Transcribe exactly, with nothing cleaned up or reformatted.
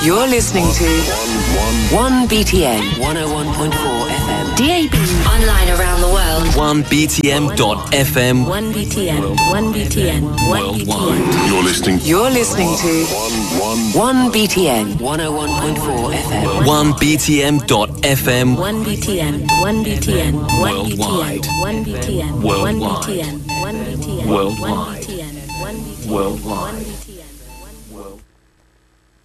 You're listening to one B T N one oh one point four F M. D A B. Online around the world. one B T M dot F M. one B T N. one B T N. one B T N. You're listening. You're listening to one B T N one oh one point four F M. one B T M dot F M. one B T N. one B T N. Worldwide. one B T N. Worldwide. one B T N. one B T N. Worldwide. one B T N. one B T N. Worldwide. one B T N.